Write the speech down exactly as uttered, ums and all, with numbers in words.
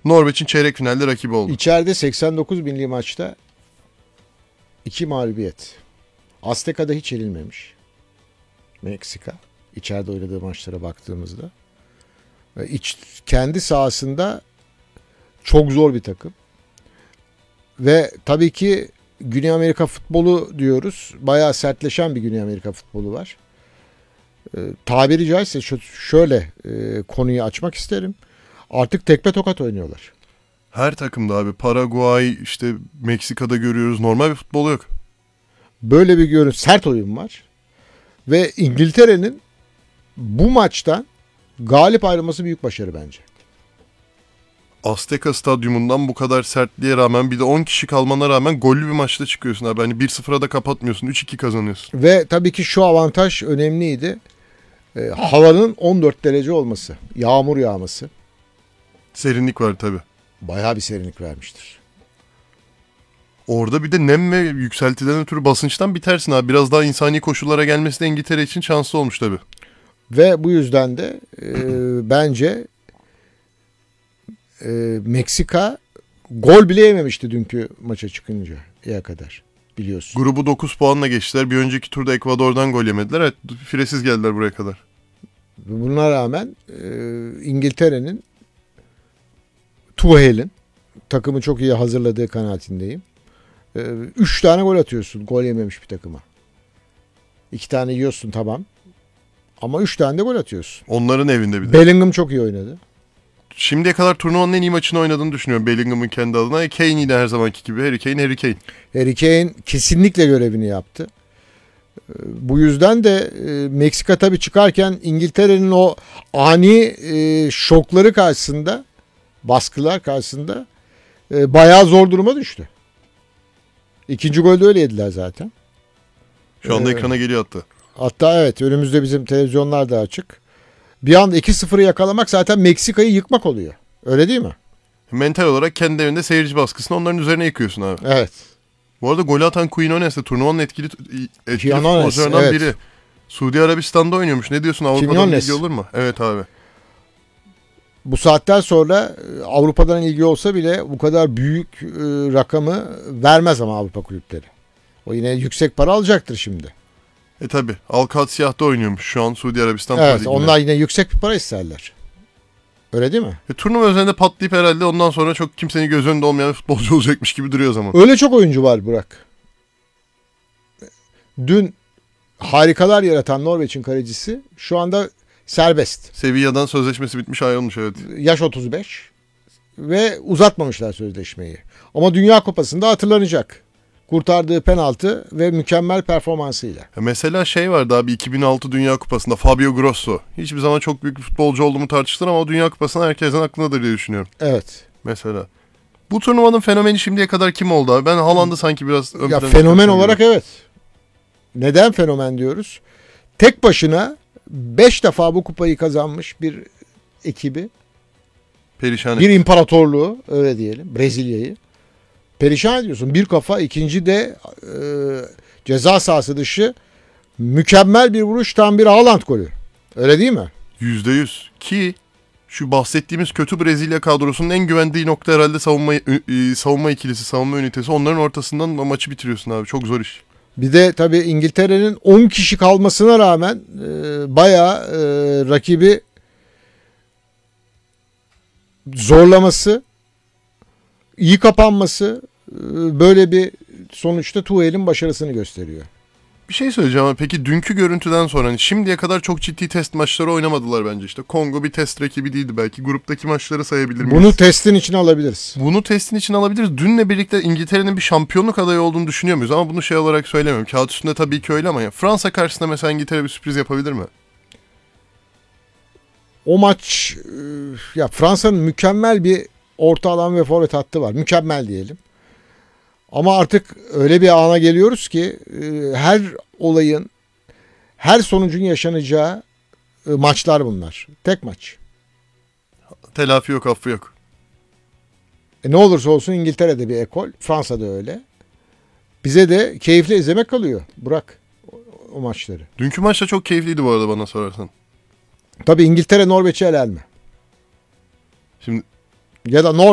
Norveç'in çeyrek finalde rakibi oldu. İçeride seksen dokuz binli maçta iki mağlubiyet. Azteka'da hiç yenilmemiş Meksika. İçeride oynadığı maçlara baktığımızda. Ve iç, kendi sahasında çok zor bir takım. Ve tabii ki Güney Amerika futbolu diyoruz. Bayağı sertleşen bir Güney Amerika futbolu var. E, tabiri caizse şöyle e, konuyu açmak isterim. Artık tekme tokat oynuyorlar. Her takımda abi. Paraguay, işte Meksika'da görüyoruz. Normal bir futbol yok. Böyle bir görüntü, sert oyun var. Ve İngiltere'nin bu maçtan galip ayrılması büyük başarı bence. Azteca stadyumundan bu kadar sertliğe rağmen, bir de on kişi kalmana rağmen gollü bir maçta çıkıyorsun abi. Hani bir sıfıra da kapatmıyorsun. üç iki kazanıyorsun. Ve tabii ki şu avantaj önemliydi. E, havanın on dört derece olması. Yağmur yağması. Serinlik var tabii. Bayağı bir serinlik vermiştir. Orada bir de nem ve yükseltiden ötürü basınçtan bitersin abi. Biraz daha insani koşullara gelmesi de İngiltere için şanslı olmuş tabii. Ve bu yüzden de e, bence e, Meksika gol bile yememişti dünkü maça çıkıncaya kadar, biliyorsun. Grubu dokuz puanla geçtiler. Bir önceki turda Ekvador'dan gol yemediler. Evet, firesiz geldiler buraya kadar. Buna rağmen e, İngiltere'nin, Tuchel'in takımı çok iyi hazırladığı kanaatindeyim. E, üç tane gol atıyorsun gol yememiş bir takıma. İki tane yiyorsun tamam. Ama üç tane de gol atıyorsun. Onların evinde bir de. Bellingham çok iyi oynadı. Şimdiye kadar turnuvanın en iyi maçını oynadığını düşünüyorum Bellingham'ın kendi adına. E, Kane yine her zamanki gibi. Harry Kane, Harry Kane. Harry Kane kesinlikle görevini yaptı. Bu yüzden de Meksika tabii çıkarken İngiltere'nin o ani şokları karşısında, baskılar karşısında bayağı zor duruma düştü. İkinci golde öyle yediler zaten. Şu anda ee, ekrana geliyor hatta. Hatta evet, önümüzde bizim televizyonlar da açık. Bir anda iki sıfırı yakalamak zaten Meksika'yı yıkmak oluyor. Öyle değil mi? Mental olarak kendi evinde seyirci baskısını onların üzerine yıkıyorsun abi. Evet. Bu arada golü atan Quinones de turnuvanın etkili, etkili Quinones, futbolcularından evet. biri. Suudi Arabistan'da oynuyormuş. Ne diyorsun, Avrupa'dan Quinones. ilgi olur mu? Evet abi. Bu saatten sonra Avrupa'dan ilgi olsa bile bu kadar büyük e, rakamı vermez ama Avrupa kulüpleri. O yine yüksek para alacaktır şimdi. E tabi. Al-Katsiyah'da oynuyormuş şu an Suudi Arabistan. Evet, onlar yine yüksek bir para isterler. Öyle değil mi? E, turnuva üzerinde patlayıp herhalde ondan sonra çok kimsenin göz önünde olmayan bir futbolcu olacakmış gibi duruyor o zaman. Öyle çok oyuncu var Burak. Dün harikalar yaratan Norveç'in kalecisi şu anda serbest. Sevilla'dan sözleşmesi bitmiş, ayrılmış evet. Yaş otuz beş ve uzatmamışlar sözleşmeyi. Ama Dünya Kupası'nda hatırlanacak. Kurtardığı penaltı ve mükemmel performansıyla. Ya mesela şey vardı abi, iki bin altı Dünya Kupası'nda Fabio Grosso. Hiçbir zaman çok büyük bir futbolcu olduğumu tartışılır ama o Dünya Kupası'nda herkesin aklındadır diye düşünüyorum. Evet. Mesela. Bu turnuvanın fenomeni şimdiye kadar kim oldu abi? Ben Haaland'ı sanki biraz ön Ya plana fenomen olarak gibi. evet. Neden fenomen diyoruz? Tek başına beş defa bu kupayı kazanmış bir ekibi, Perişan bir etti. imparatorluğu, öyle diyelim, Brezilya'yı perişan ediyorsun. Bir kafa, ikinci de e, ceza sahası dışı mükemmel bir vuruş, tam bir Haaland golü. Öyle değil mi? yüzde yüz. Ki şu bahsettiğimiz kötü Brezilya kadrosunun en güvendiği nokta herhalde savunma e, savunma ikilisi, savunma ünitesi. Onların ortasından maçı bitiriyorsun abi. Çok zor iş. Bir de tabii İngiltere'nin on kişi kalmasına rağmen e, bayağı e, rakibi zorlaması, iyi kapanması e, böyle bir sonuçta Tuchel'in başarısını gösteriyor. Bir şey söyleyeceğim ama peki dünkü görüntüden sonra hani şimdiye kadar çok ciddi test maçları oynamadılar bence işte. Kongo bir test rakibi değildi belki. Gruptaki maçları sayabilir miyiz? Bunu testin içine alabiliriz. Bunu testin içine alabiliriz. Dünle birlikte İngiltere'nin bir şampiyonluk adayı olduğunu düşünüyor muyuz? Ama bunu şey olarak söylemiyorum. Kağıt üstünde tabii ki öyle ama ya Fransa karşısında mesela İngiltere bir sürpriz yapabilir mi? O maç, ya Fransa'nın mükemmel bir orta alan ve forvet hattı var. Mükemmel diyelim. Ama artık öyle bir ana geliyoruz ki her olayın, her sonucun yaşanacağı maçlar bunlar. Tek maç. Telafi yok, affı yok. E ne olursa olsun İngiltere'de bir ekol, Fransa'da öyle. Bize de keyifli izlemek kalıyor. Burak, o, o maçları. Dünkü maç da çok keyifliydi bu arada bana sorarsan. Tabii İngiltere Norveç'i eler mi? Şimdi Ya da Norveç